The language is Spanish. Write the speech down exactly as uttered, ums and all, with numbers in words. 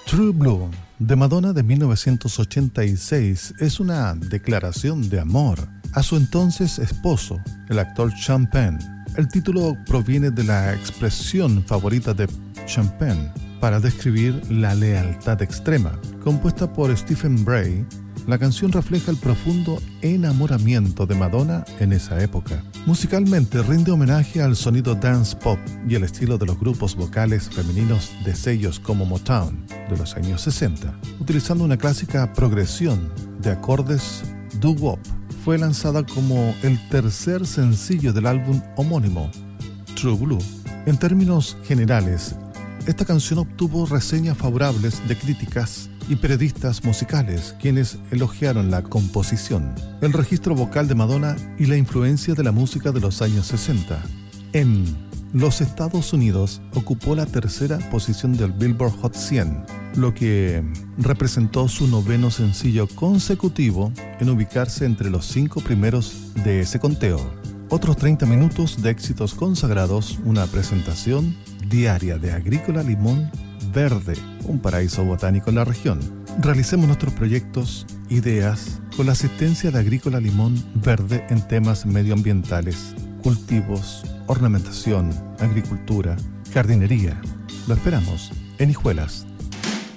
True Blue, de Madonna de mil novecientos ochenta y seis, es una declaración de amor a su entonces esposo, el actor Sean Penn. El título proviene de la expresión favorita de Sean Penn para describir la lealtad extrema. Compuesta por Stephen Bray, la canción refleja el profundo enamoramiento de Madonna en esa época. Musicalmente rinde homenaje al sonido dance pop y el estilo de los grupos vocales femeninos de sellos como Motown de los años sesenta, utilizando una clásica progresión de acordes doo-wop. Fue lanzada como el tercer sencillo del álbum homónimo, True Blue. En términos generales, esta canción obtuvo reseñas favorables de críticas y periodistas musicales, quienes elogiaron la composición, el registro vocal de Madonna y la influencia de la música de los años sesenta. En los Estados Unidos ocupó la tercera posición del Billboard Hot cien, lo que representó su noveno sencillo consecutivo en ubicarse entre los cinco primeros de ese conteo. Otros treinta minutos de éxitos consagrados, una presentación diaria de Agrícola Limón Verde, un paraíso botánico en la región. Realicemos nuestros proyectos, ideas, con la asistencia de Agrícola Limón Verde en temas medioambientales, cultivos, ornamentación, agricultura, jardinería. Lo esperamos en Hijuelas